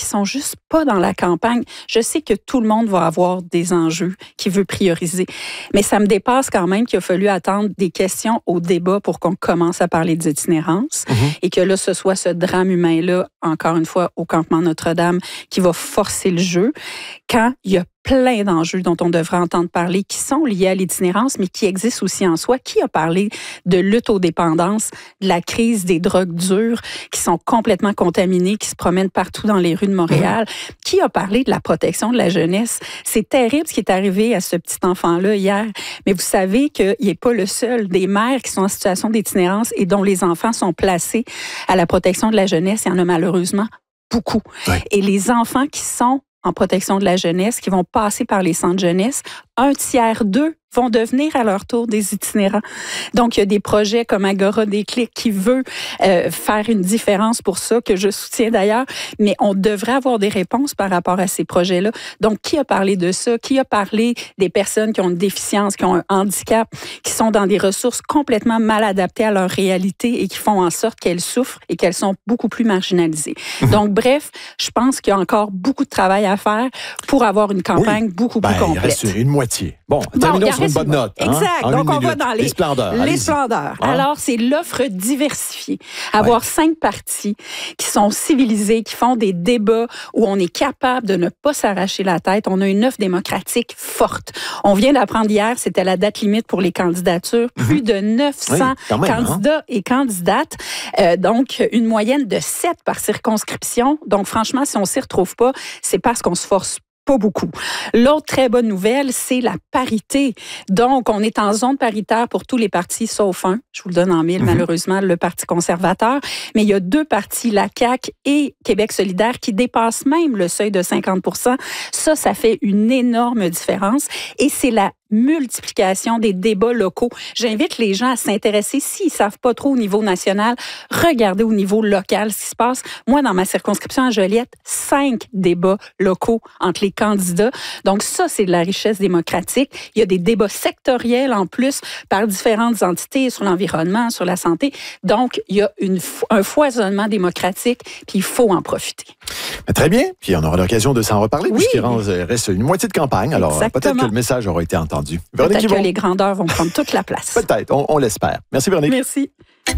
sont juste pas dans la campagne. Je sais que tout le monde va avoir des enjeux qu'il veut prioriser, mais ça me dépasse quand même qu'il a fallu attendre des questions au débat pour qu'on commence à parler d'itinérance et que là, ce soit ce drame humain-là, encore une fois, au campement Notre-Dame, qui va forcer le jeu, quand il y a plein d'enjeux dont on devrait entendre parler qui sont liés à l'itinérance, mais qui existent aussi en soi. Qui a parlé de lutte aux dépendances, de la crise des drogues dures qui sont complètement contaminées, qui se promènent partout dans les rues de Montréal? Qui a parlé de la protection de la jeunesse? C'est terrible ce qui est arrivé à ce petit enfant-là hier, mais vous savez qu'il n'est pas le seul. Des mères qui sont en situation d'itinérance et dont les enfants sont placés à la protection de la jeunesse, il y en a malheureusement beaucoup. Ouais. Et les enfants qui sont en protection de la jeunesse, qui vont passer par les centres jeunesse, 1/3 d'eux vont devenir à leur tour des itinérants. Donc, il y a des projets comme Agora Déclic qui veut faire une différence pour ça, que je soutiens d'ailleurs, mais on devrait avoir des réponses par rapport à ces projets-là. Donc, qui a parlé de ça? Qui a parlé des personnes qui ont une déficience, qui ont un handicap, qui sont dans des ressources complètement mal adaptées à leur réalité et qui font en sorte qu'elles souffrent et qu'elles sont beaucoup plus marginalisées. Donc, bref, je pense qu'il y a encore beaucoup de travail à faire pour avoir une campagne beaucoup plus complète. Il reste une moitié. Bon, terminons sur une bonne note. Exact. Hein? Donc, on va dans les splendeurs. Les splendeurs. Hein? Alors, c'est l'offre diversifiée. Avoir 5 partis qui sont civilisés, qui font des débats où on est capable de ne pas s'arracher la tête. On a une offre démocratique forte. On vient d'apprendre hier, c'était la date limite pour les candidatures. Plus de 900 candidats et candidates. Donc, une moyenne de 7 par circonscription. Donc, franchement, si on s'y retrouve pas, c'est parce qu'on se force pas beaucoup. L'autre très bonne nouvelle, c'est la parité. Donc, on est en zone paritaire pour tous les partis, sauf un. Je vous le donne en mille, malheureusement, le Parti conservateur. Mais il y a 2 partis, la CAQ et Québec solidaire, qui dépassent même le seuil de 50 %. Ça fait une énorme différence. Et c'est la multiplication des débats locaux. J'invite les gens à s'intéresser, s'ils ne savent pas trop au niveau national, regardez au niveau local ce qui se passe. Moi, dans ma circonscription à Joliette, 5 débats locaux entre les candidats. Donc ça, c'est de la richesse démocratique. Il y a des débats sectoriels en plus par différentes entités sur l'environnement, sur la santé. Donc, il y a un foisonnement démocratique, puis il faut en profiter. Très bien. Puis on aura l'occasion de s'en reparler, puisqu'il reste une moitié de campagne. Alors, peut-être que le message aura été entendu. Peut-être que les grandeurs vont prendre toute la place. Peut-être, on l'espère. Merci, Véronique. Merci.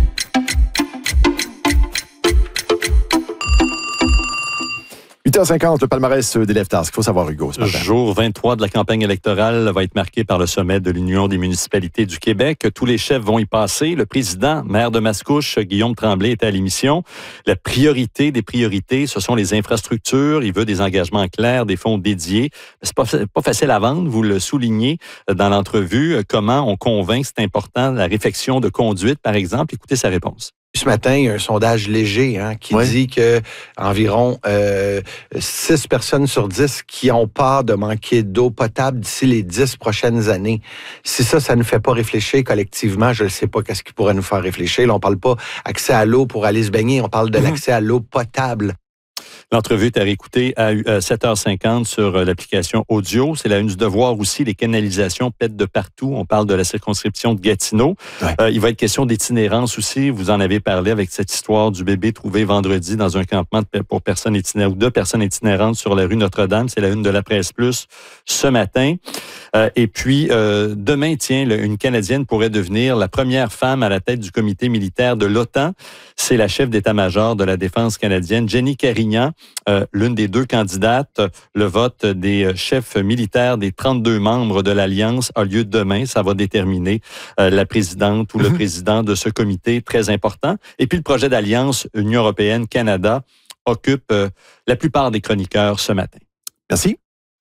– 8h50, le palmarès des Leftards. Il faut savoir, Hugo, ce matin. Jour 23 de la campagne électorale va être marqué par le sommet de l'Union des municipalités du Québec. Tous les chefs vont y passer. Le président, maire de Mascouche, Guillaume Tremblay, est à l'émission. La priorité des priorités, ce sont les infrastructures. Il veut des engagements clairs, des fonds dédiés. C'est pas facile à vendre, vous le soulignez dans l'entrevue. Comment on convainc, c'est important, la réflexion de conduite, par exemple. Écoutez sa réponse. Ce matin, il y a un sondage léger qui dit que environ 6 personnes sur 10 qui ont peur de manquer d'eau potable d'ici les 10 prochaines années. Si ça ne fait pas réfléchir collectivement, je ne sais pas qu'est-ce qui pourrait nous faire réfléchir. Là, on ne parle pas accès à l'eau pour aller se baigner, on parle de l'accès à l'eau potable. L'entrevue est à réécouter à 7h50 sur l'application audio. C'est la une du Devoir aussi. Les canalisations pètent de partout. On parle de la circonscription de Gatineau. Ouais. Il va être question d'itinérance aussi. Vous en avez parlé avec cette histoire du bébé trouvé vendredi dans un campement pour personnes itinérantes ou 2 personnes itinérantes sur la rue Notre-Dame. C'est la une de la Presse Plus ce matin. Et puis, demain, une Canadienne pourrait devenir la première femme à la tête du comité militaire de l'OTAN. C'est la chef d'état-major de la défense canadienne, Jenny Carignan, l'une des 2 candidates. Le vote des chefs militaires des 32 membres de l'Alliance a lieu demain. Ça va déterminer la présidente ou le président de ce comité très important. Et puis, le projet d'Alliance Union européenne-Canada occupe la plupart des chroniqueurs ce matin. Merci.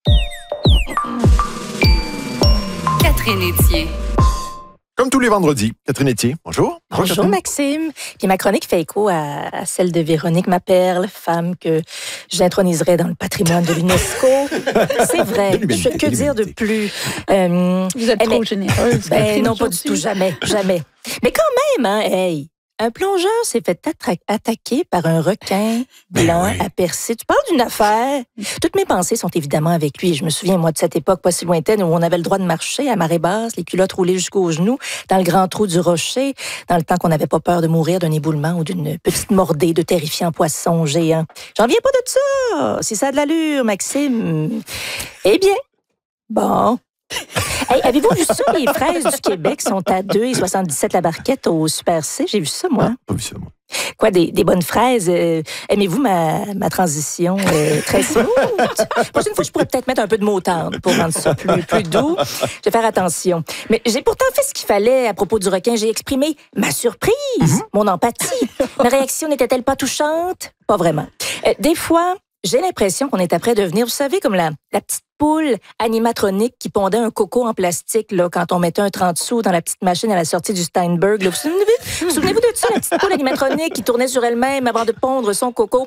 Catherine Etier. Comme tous les vendredis, Catherine Etier, bonjour. Bonjour Maxime. Puis ma chronique fait écho à celle de Véronique Maperle, femme que j'introniserai dans le patrimoine de l'UNESCO. C'est vrai. Que dire de plus? Vous êtes trop généreuse. Non, pas du tout. Jamais. Mais quand même, hey, Un plongeur s'est fait attaquer par un requin blanc à percer. Tu parles d'une affaire. Toutes mes pensées sont évidemment avec lui. Je me souviens, moi, de cette époque pas si lointaine où on avait le droit de marcher à marée basse, les culottes roulées jusqu'aux genoux, dans le grand trou du rocher, dans le temps qu'on n'avait pas peur de mourir d'un éboulement ou d'une petite mordée de terrifiants poissons géants. J'en viens pas de ça. Si ça a de l'allure, Maxime. Eh bien, bon... Hey, avez-vous vu ça? Les fraises du Québec sont à 2,77 la barquette au Super C. J'ai vu ça, moi. Pas vu ça, moi. Quoi, des bonnes fraises? Aimez-vous ma transition très smooth? La prochaine fois, je pourrais peut-être mettre un peu de moutarde pour rendre ça plus doux. Je vais faire attention. Mais j'ai pourtant fait ce qu'il fallait à propos du requin. J'ai exprimé ma surprise, mon empathie. Ma réaction n'était-elle pas touchante? Pas vraiment. Des fois... J'ai l'impression qu'on est après devenir, vous savez, comme la petite poule animatronique qui pondait un coco en plastique là, quand on mettait un 30 sous dans la petite machine à la sortie du Steinberg. Là. Vous souvenez-vous de ça, la petite poule animatronique qui tournait sur elle-même avant de pondre son coco?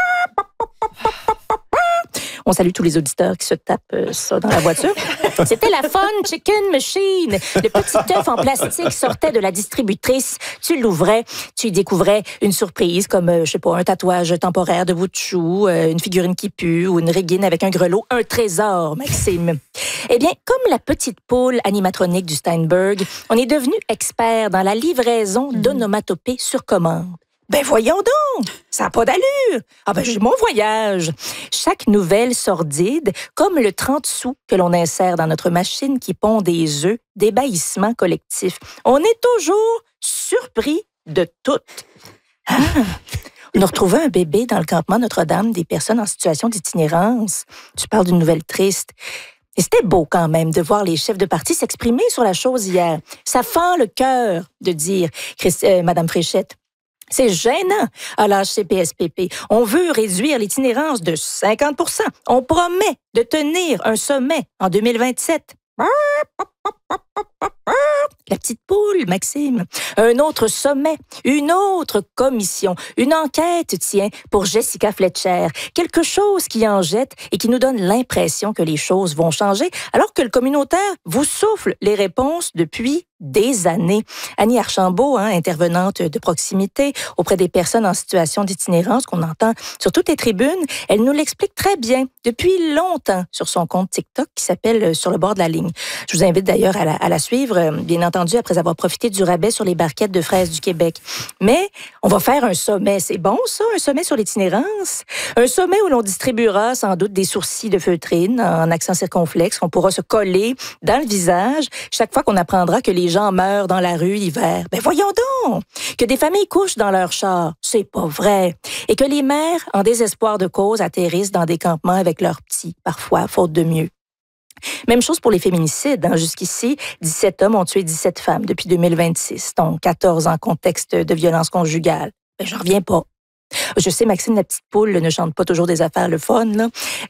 On salue tous les auditeurs qui se tapent ça dans la voiture. C'était la Fun Chicken Machine. Le petit œuf en plastique sortait de la distributrice. Tu l'ouvrais, tu y découvrais une surprise comme, je sais pas, un tatouage temporaire de bout de chou, une figurine qui pue ou une régine avec un grelot. Un trésor, Maxime. Eh bien, comme la petite poule animatronique du Steinberg, on est devenu expert dans la livraison d'onomatopées sur commande. Ben voyons donc, ça n'a pas d'allure. Ah ben j'ai mon voyage. Chaque nouvelle sordide, comme le 30 sous que l'on insère dans notre machine qui pond des œufs, d'ébahissement collectif. On est toujours surpris de tout. Ah, on a retrouvé un bébé dans le campement Notre-Dame des personnes en situation d'itinérance. Tu parles d'une nouvelle triste. Et c'était beau quand même de voir les chefs de parti s'exprimer sur la chose hier. Ça fend le cœur de dire, Madame Fréchette. C'est gênant à l'âge CPSPP. On veut réduire l'itinérance de 50%. On promet de tenir un sommet en 2027. La petite poule, Maxime. Un autre sommet, une autre commission, une enquête, tiens, pour Jessica Fletcher. Quelque chose qui en jette et qui nous donne l'impression que les choses vont changer, alors que le communautaire vous souffle les réponses depuis des années. Annie Archambault, intervenante de proximité auprès des personnes en situation d'itinérance qu'on entend sur toutes les tribunes, elle nous l'explique très bien depuis longtemps sur son compte TikTok qui s'appelle Sur le bord de la ligne. Je vous invite d'ailleurs à la suivre, bien entendu, après avoir profité du rabais sur les barquettes de fraises du Québec. Mais on va faire un sommet. C'est bon, ça, un sommet sur l'itinérance? Un sommet où l'on distribuera sans doute des sourcils de feutrine en accent circonflexe qu'on pourra se coller dans le visage chaque fois qu'on apprendra que les gens meurent dans la rue l'hiver. Ben voyons donc! Que des familles couchent dans leurs chars, c'est pas vrai. Et que les mères, en désespoir de cause, atterrissent dans des campements avec leurs petits, parfois, faute de mieux. Même chose pour les féminicides. Jusqu'ici, 17 hommes ont tué 17 femmes depuis 2026, dont 14 en contexte de violence conjugale. Ben, j'en reviens pas. Je sais, Maxime, la petite poule ne chante pas toujours des affaires le fun. Là.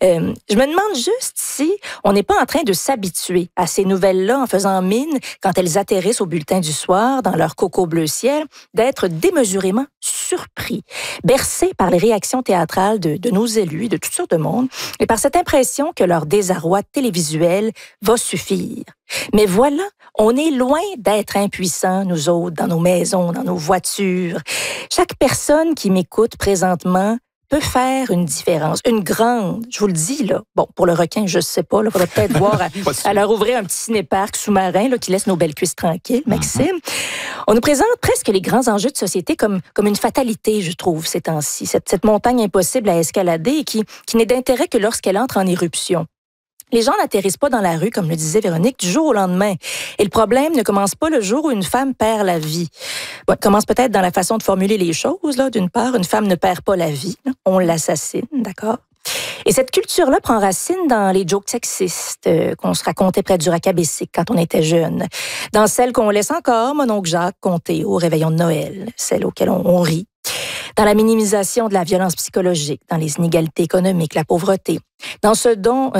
Je me demande juste si on n'est pas en train de s'habituer à ces nouvelles-là en faisant mine, quand elles atterrissent au bulletin du soir, dans leur coco bleu ciel, d'être démesurément surpris, bercés par les réactions théâtrales de nos élus, de toutes sortes de monde, et par cette impression que leur désarroi télévisuel va suffire. Mais voilà, on est loin d'être impuissants, nous autres, dans nos maisons, dans nos voitures. Chaque personne qui m'écoute présentement peut faire une différence, une grande, je vous le dis, là. Bon, pour le requin, je sais pas, il faudrait peut-être voir à leur ouvrir un petit ciné-parc sous-marin là, qui laisse nos belles cuisses tranquilles, Maxime. On nous présente presque les grands enjeux de société comme une fatalité, je trouve, ces temps-ci. Cette montagne impossible à escalader et qui n'est d'intérêt que lorsqu'elle entre en éruption. Les gens n'atterrissent pas dans la rue, comme le disait Véronique, du jour au lendemain. Et le problème ne commence pas le jour où une femme perd la vie. Bon, il commence peut-être dans la façon de formuler les choses. Là. D'une part, une femme ne perd pas la vie. Là. On l'assassine, d'accord? Et cette culture-là prend racine dans les jokes sexistes qu'on se racontait près du Racabessic quand on était jeune. Dans celles qu'on laisse encore, mon oncle Jacques, conter au réveillon de Noël. Celles auxquelles on rit. Dans la minimisation de la violence psychologique, dans les inégalités économiques, la pauvreté, dans ce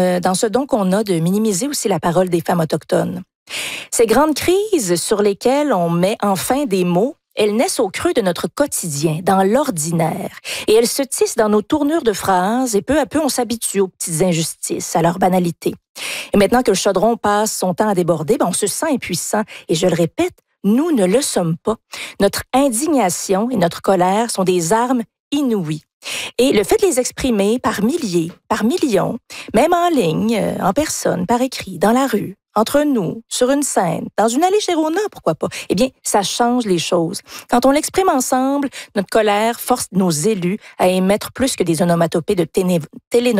don qu'on a de minimiser aussi la parole des femmes autochtones. Ces grandes crises sur lesquelles on met enfin des mots, elles naissent au creux de notre quotidien, dans l'ordinaire, et elles se tissent dans nos tournures de phrases, et peu à peu on s'habitue aux petites injustices, à leur banalité. Et maintenant que le chaudron passe son temps à déborder, on se sent impuissant, et je le répète, nous ne le sommes pas. Notre indignation et notre colère sont des armes inouïes. Et le fait de les exprimer par milliers, par millions, même en ligne, en personne, par écrit, dans la rue, entre nous, sur une scène, dans une allée chez Rona, pourquoi pas, eh bien, ça change les choses. Quand on l'exprime ensemble, notre colère force nos élus à émettre plus que des onomatopées de télénovelas